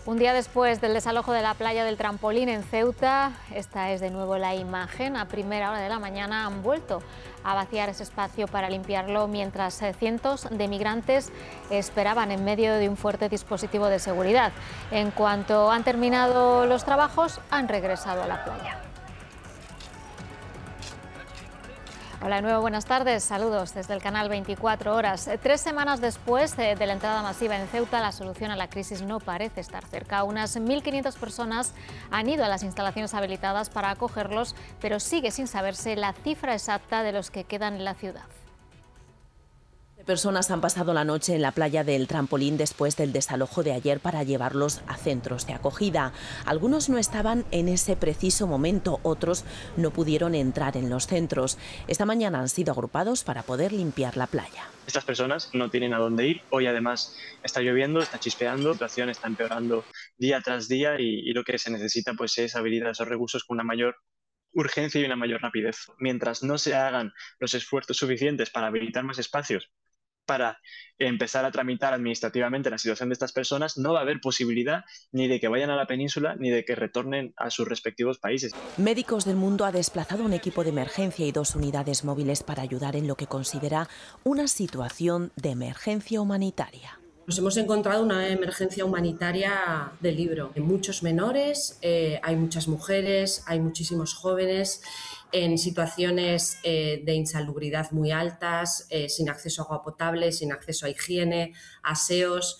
Un día después del desalojo de la playa del Trampolín en Ceuta, esta es de nuevo la imagen. A primera hora de la mañana han vuelto a vaciar ese espacio para limpiarlo, mientras cientos de migrantes esperaban en medio de un fuerte dispositivo de seguridad. En cuanto han terminado los trabajos, han regresado a la playa. Hola de nuevo, buenas tardes, saludos desde el canal 24 Horas. 3 semanas después de la entrada masiva en Ceuta, la solución a la crisis no parece estar cerca. Unas 1.500 personas han ido a las instalaciones habilitadas para acogerlos, pero sigue sin saberse la cifra exacta de los que quedan en la ciudad. Personas han pasado la noche en la playa del Trampolín después del desalojo de ayer para llevarlos a centros de acogida. Algunos no estaban en ese preciso momento, otros no pudieron entrar en los centros. Esta mañana han sido agrupados para poder limpiar la playa. Estas personas no tienen a dónde ir. Hoy además está lloviendo, está chispeando, la situación está empeorando día tras día y lo que se necesita pues es habilitar esos recursos con una mayor urgencia y una mayor rapidez. Mientras no se hagan los esfuerzos suficientes para habilitar más espacios, para empezar a tramitar administrativamente la situación de estas personas, no va a haber posibilidad ni de que vayan a la península ni de que retornen a sus respectivos países. Médicos del Mundo ha desplazado un equipo de emergencia y 2 unidades móviles para ayudar en lo que considera una situación de emergencia humanitaria. Nos hemos encontrado una emergencia humanitaria de libro. Hay muchos menores, hay muchas mujeres, hay muchísimos jóvenes en situaciones de insalubridad muy altas, sin acceso a agua potable, sin acceso a higiene, aseos,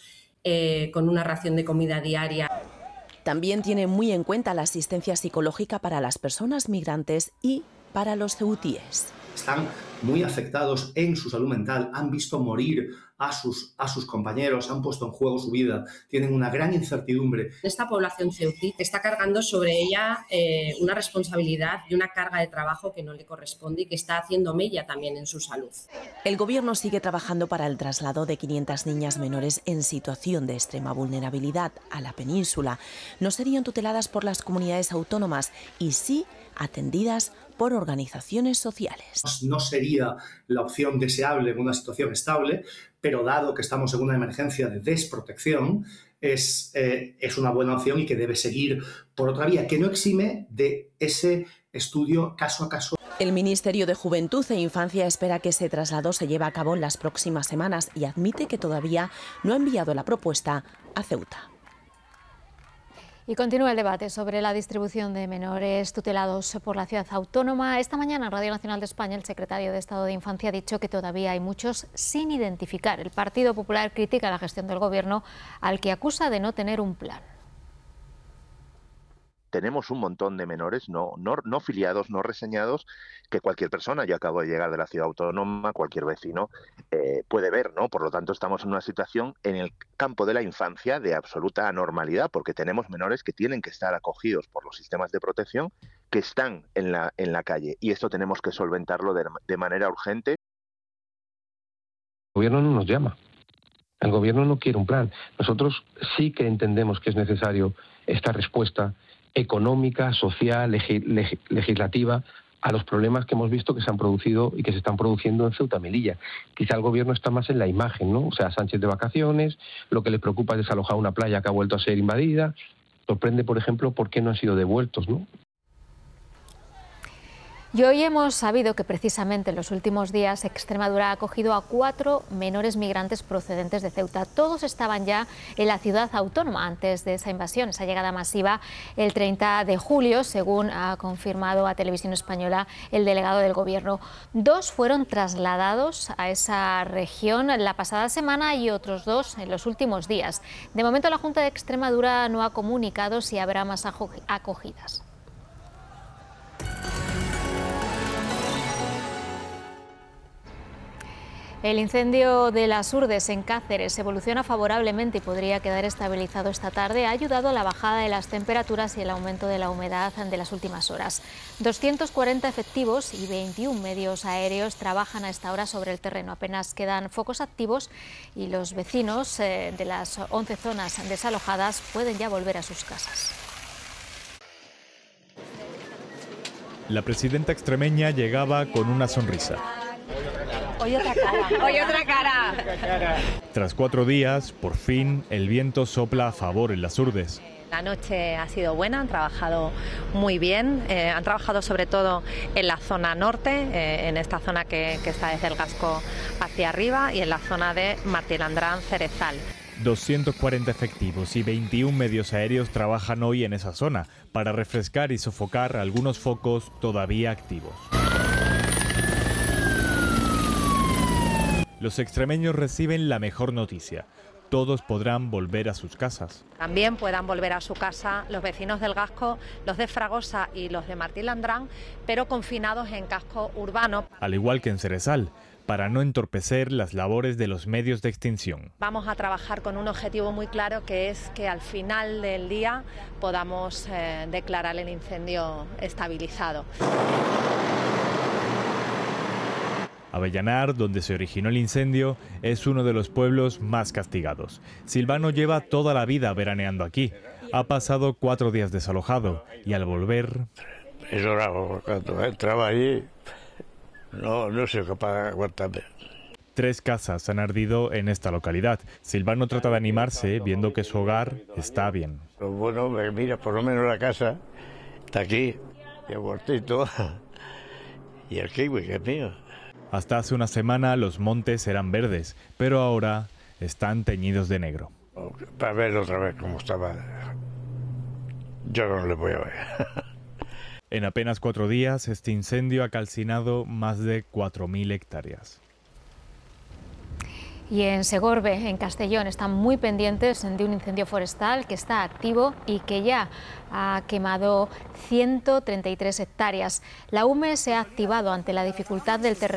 con una ración de comida diaria. También tiene muy en cuenta la asistencia psicológica para las personas migrantes y para los ceutíes. Están muy afectados en su salud mental, han visto morir a sus compañeros, han puesto en juego su vida, tienen una gran incertidumbre. Esta población ceutí está cargando sobre ella una responsabilidad y una carga de trabajo que no le corresponde y que está haciendo mella también en su salud. El Gobierno sigue trabajando para el traslado de 500 niñas menores en situación de extrema vulnerabilidad a la península. No serían tuteladas por las comunidades autónomas y sí atendidas por organizaciones sociales. No sería la opción deseable en una situación estable, pero dado que estamos en una emergencia de desprotección, es una buena opción y que debe seguir por otra vía, que no exime de ese estudio caso a caso. El Ministerio de Juventud e Infancia espera que ese traslado se lleve a cabo en las próximas semanas y admite que todavía no ha enviado la propuesta a Ceuta. Y continúa el debate sobre la distribución de menores tutelados por la ciudad autónoma. Esta mañana en Radio Nacional de España el secretario de Estado de Infancia ha dicho que todavía hay muchos sin identificar. El Partido Popular critica la gestión del Gobierno, al que acusa de no tener un plan. Tenemos un montón de menores no filiados, no reseñados, que cualquier persona, yo acabo de llegar de la ciudad autónoma, cualquier vecino puede ver, ¿no? Por lo tanto, estamos en una situación en el campo de la infancia de absoluta anormalidad, porque tenemos menores que tienen que estar acogidos por los sistemas de protección que están en la calle, y esto tenemos que solventarlo de manera urgente. El Gobierno no nos llama. El Gobierno no quiere un plan. Nosotros sí que entendemos que es necesario esta respuesta económica, social, legislativa a los problemas que hemos visto que se han producido y que se están produciendo en Ceuta y Melilla. Quizá el Gobierno está más en la imagen, ¿no? O sea, Sánchez de vacaciones, lo que le preocupa es desalojar una playa que ha vuelto a ser invadida. Sorprende, por ejemplo, por qué no han sido devueltos, ¿no? Y hoy hemos sabido que precisamente en los últimos días Extremadura ha acogido a 4 menores migrantes procedentes de Ceuta. Todos estaban ya en la ciudad autónoma antes de esa invasión, esa llegada masiva el 30 de julio, según ha confirmado a Televisión Española el delegado del Gobierno. 2 fueron trasladados a esa región la pasada semana y otros 2 en los últimos días. De momento la Junta de Extremadura no ha comunicado si habrá más acogidas. El incendio de las Urdes en Cáceres evoluciona favorablemente y podría quedar estabilizado esta tarde. Ha ayudado a la bajada de las temperaturas y el aumento de la humedad de las últimas horas. 240 efectivos y 21 medios aéreos trabajan a esta hora sobre el terreno. Apenas quedan focos activos y los vecinos de las 11 zonas desalojadas pueden ya volver a sus casas. La presidenta extremeña llegaba con una sonrisa. Hoy otra cara. Hoy otra cara. Tras 4 días, por fin, el viento sopla a favor en las Urdes. La noche ha sido buena, han trabajado muy bien, han trabajado sobre todo en la zona norte, en esta zona que está desde el Gasco hacia arriba, y en la zona de Martirandrán-Cerezal. 240 efectivos y 21 medios aéreos trabajan hoy en esa zona para refrescar y sofocar algunos focos todavía activos. Los extremeños reciben la mejor noticia. Todos podrán volver a sus casas. También puedan volver a su casa los vecinos del Gasco, los de Fragosa y los de Martirandrán, pero confinados en casco urbano. Al igual que en Cerezal, para no entorpecer las labores de los medios de extinción. Vamos a trabajar con un objetivo muy claro, que es que al final del día podamos declarar el incendio estabilizado. Avellanar, donde se originó el incendio, es uno de los pueblos más castigados. Silvano lleva toda la vida veraneando aquí. Ha pasado 4 días desalojado y al volver... He llorado cuando entraba allí. No soy capaz de aguantarme. 3 casas han ardido en esta localidad. Silvano trata de animarse viendo que su hogar está bien. Lo bueno, mira, por lo menos la casa está aquí, y el huertito, y el kiwi, que es mío. Hasta hace una semana los montes eran verdes, pero ahora están teñidos de negro. Para ver otra vez cómo estaba, yo no le voy a ver. En apenas 4 días, este incendio ha calcinado más de 4.000 hectáreas. Y en Segorbe, en Castellón, están muy pendientes de un incendio forestal que está activo y que ya ha quemado 133 hectáreas. La UME se ha activado ante la dificultad del terreno